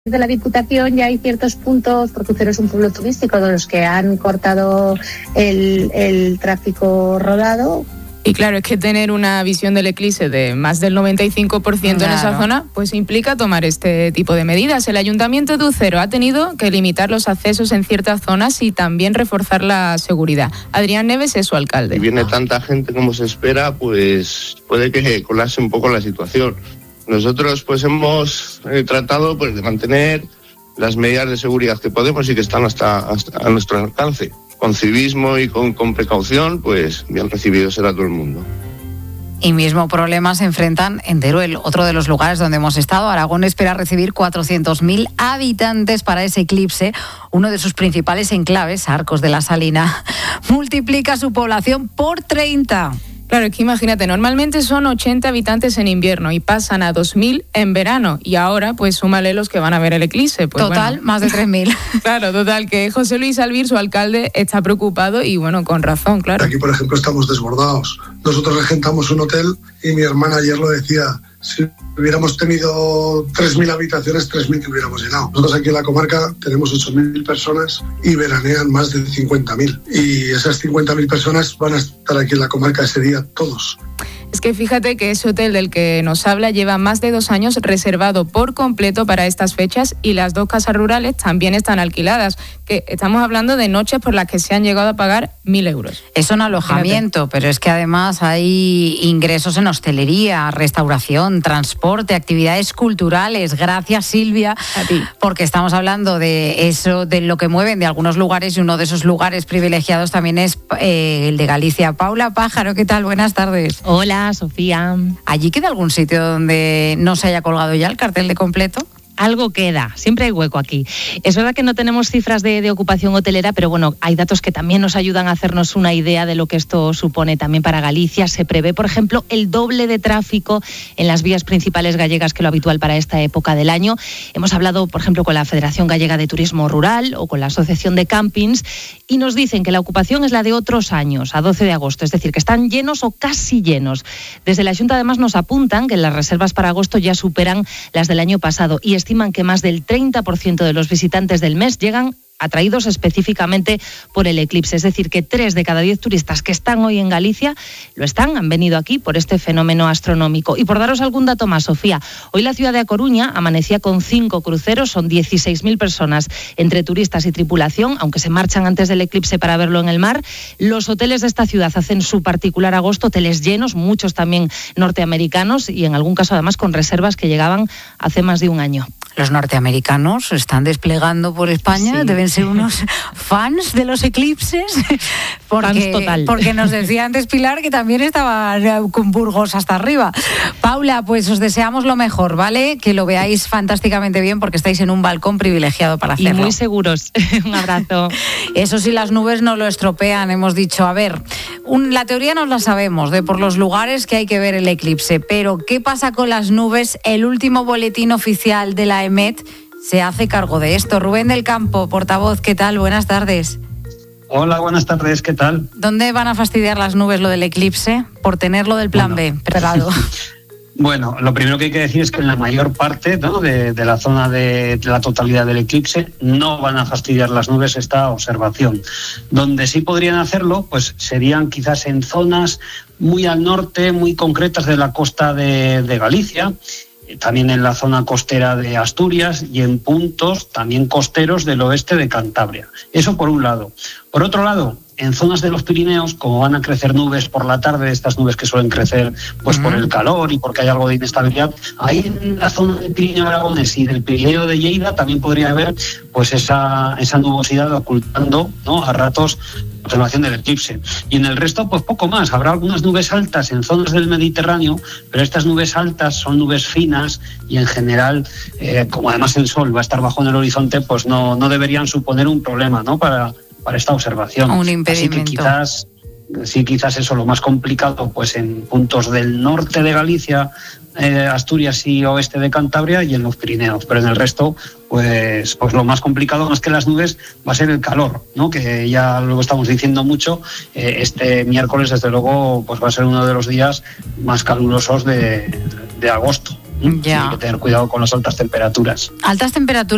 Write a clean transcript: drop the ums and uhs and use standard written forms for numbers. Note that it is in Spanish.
De la Diputación ya hay ciertos puntos, porque Ucero es un pueblo turístico, de los que han cortado el tráfico rodado. Y claro, es que tener una visión del eclipse de más del 95% en esa zona, pues implica tomar este tipo de medidas. El Ayuntamiento de Ucero ha tenido que limitar los accesos en ciertas zonas y también reforzar la seguridad. Adrián Neves es su alcalde. Si viene tanta gente como se espera, pues puede que colapse un poco la situación. Nosotros pues hemos tratado pues de mantener las medidas de seguridad que podemos y que están hasta a nuestro alcance. Con civismo y con precaución, pues bien recibido será todo el mundo. Y mismo problema se enfrentan en Teruel, otro de los lugares donde hemos estado. Aragón espera recibir 400.000 habitantes para ese eclipse. Uno de sus principales enclaves, Arcos de la Salina, multiplica su población por 30. Claro, es que imagínate, normalmente son 80 habitantes en invierno y pasan a 2.000 en verano. Y ahora, pues súmale los que van a ver el eclipse. Pues, total, bueno. Más de 3.000. Claro, total, que José Luis Albir, su alcalde, está preocupado y bueno, con razón, claro. Aquí, por ejemplo, estamos desbordados. Nosotros regentamos un hotel y mi hermana ayer lo decía. Si hubiéramos tenido 3.000 habitaciones, 3.000 que hubiéramos llenado. Nosotros aquí en la comarca tenemos 8.000 personas y veranean más de 50.000. Y esas 50.000 personas van a estar aquí en la comarca ese día todos. Es que fíjate que ese hotel del que nos habla lleva más de 2 años reservado por completo para estas fechas y las 2 casas rurales también están alquiladas, que estamos hablando de noches por las que se han llegado a pagar 1.000 euros. Es un alojamiento, pero es que además hay ingresos en hostelería, restauración, transporte, actividades culturales. Gracias, Silvia, a ti. Porque estamos hablando de eso, de lo que mueven de algunos lugares, y uno de esos lugares privilegiados también es el de Galicia. Paula Pájaro, ¿qué tal? Buenas tardes. Hola, Sofía. ¿Allí queda algún sitio donde no se haya colgado ya el cartel de completo? Algo queda, siempre hay hueco aquí. Es verdad que no tenemos cifras de ocupación hotelera, pero bueno, hay datos que también nos ayudan a hacernos una idea de lo que esto supone también para Galicia. Se prevé, por ejemplo, el doble de tráfico en las vías principales gallegas que lo habitual para esta época del año. Hemos hablado, por ejemplo, con la Federación Gallega de Turismo Rural o con la Asociación de Campings y nos dicen que la ocupación es la de otros años, a 12 de agosto, es decir, que están llenos o casi llenos. Desde la Xunta además nos apuntan que las reservas para agosto ya superan las del año pasado y estiman que más del 30% de los visitantes del mes llegan atraídos específicamente por el eclipse. Es decir, que 3 de cada 10 turistas que están hoy en Galicia han venido aquí por este fenómeno astronómico. Y por daros algún dato más, Sofía, hoy la ciudad de A Coruña amanecía con 5 cruceros, son 16.000 personas entre turistas y tripulación, aunque se marchan antes del eclipse para verlo en el mar. Los hoteles de esta ciudad hacen su particular agosto, hoteles llenos, muchos también norteamericanos y en algún caso además con reservas que llegaban hace más de un año. Los norteamericanos están desplegando por España, sí. Deben ser unos fans de los eclipses, fans total. Porque nos decía antes Pilar que también estaban con Burgos hasta arriba. Paula, pues os deseamos lo mejor, ¿vale? Que lo veáis fantásticamente bien porque estáis en un balcón privilegiado para hacerlo. Y muy seguros. Un abrazo. Eso sí, las nubes no lo estropean. Hemos dicho, a ver, la teoría nos la sabemos de por los lugares que hay que ver el eclipse, pero ¿qué pasa con las nubes? El último boletín oficial de la EMET se hace cargo de esto. Rubén del Campo, portavoz, ¿qué tal? Buenas tardes. Hola, buenas tardes, ¿qué tal? ¿Dónde van a fastidiar las nubes lo del eclipse? Por tenerlo del plan B preparado. Bueno, lo primero que hay que decir es que en la mayor parte, ¿no?, de la zona de la totalidad del eclipse no van a fastidiar las nubes esta observación. Donde sí podrían hacerlo, pues serían quizás en zonas muy al norte, muy concretas de la costa de Galicia, también en la zona costera de Asturias y en puntos también costeros del oeste de Cantabria. Eso por un lado. Por otro lado, en zonas de los Pirineos, como van a crecer nubes por la tarde, estas nubes que suelen crecer pues por el calor y porque hay algo de inestabilidad, ahí en la zona del Pirineo Aragonés y del Pirineo de Lleida también podría haber pues esa nubosidad ocultando, ¿no?, a ratos la observación del eclipse. Y en el resto, pues poco más. Habrá algunas nubes altas en zonas del Mediterráneo, pero estas nubes altas son nubes finas y en general, como además el sol va a estar bajo en el horizonte, pues no deberían suponer un problema, ¿no?, para esta observación. Un impedimento. Así que quizás eso, lo más complicado pues en puntos del norte de Galicia, Asturias y oeste de Cantabria y en los Pirineos, pero en el resto pues lo más complicado, más que las nubes, va a ser el calor, ¿no?, que ya lo estamos diciendo mucho. Este miércoles desde luego pues va a ser uno de los días más calurosos de agosto. Ya. Hay que tener cuidado con las altas temperaturas. Altas temperaturas.